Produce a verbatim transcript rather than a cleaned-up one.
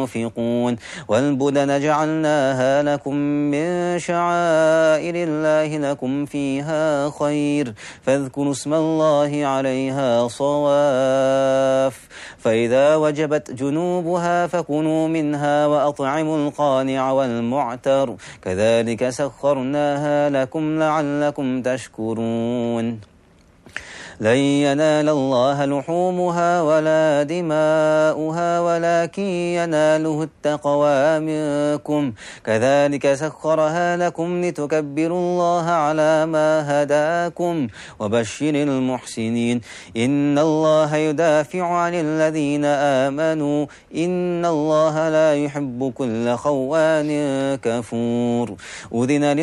ينفقون والبدن جعلناها لكم من شعائر الله لكم فيها خير فاذكروا اسم الله عليها صواف فإذا وجبت جنوبها فكلوا منها وأطعموا القانع والمعتر كذلك سخرناها لكم لعلكم تشكرون لن ينال الله لحومها ولا دماؤها ولكن يناله التقوى منكم كذلك سخرها لكم لتكبروا الله على ما هداكم وبشر المحسنين إن الله يدافع عن الذين آمنوا إن الله لا يحب كل خوان كفور أذن